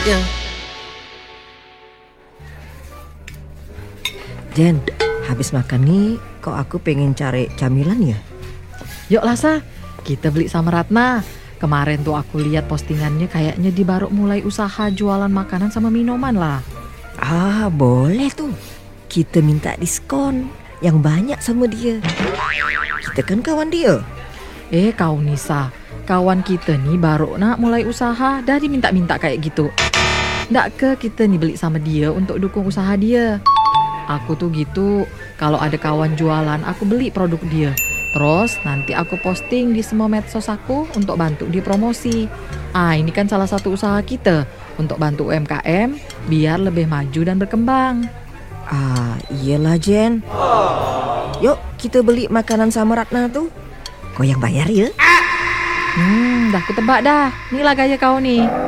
ya. Jen, habis makan nih, kok aku pengen cari camilan ya? Yuk Lasa, kita beli sama Ratna. Kemarin tuh aku lihat postingannya kayaknya dia baru mulai usaha jualan makanan sama minuman lah. Ah, boleh tuh. Kita minta diskon yang banyak sama dia. Kita kan kawan dia. Kau Nisa, kawan kita nih baru nak mulai usaha, dah diminta-minta kayak gitu. Nggak ke kita nih beli sama dia untuk dukung usaha dia. Aku tuh gitu, kalau ada kawan jualan aku beli produk dia. Terus nanti aku posting di semua medsos aku untuk bantu dia promosi. Ini kan salah satu usaha kita untuk bantu UMKM biar lebih maju dan berkembang. Ah, iyalah Jen. Yuk kita beli makanan sama Ratna tuh. Kau yang bayar ya? Dah aku tebak dah. Inilah gaya kau nih.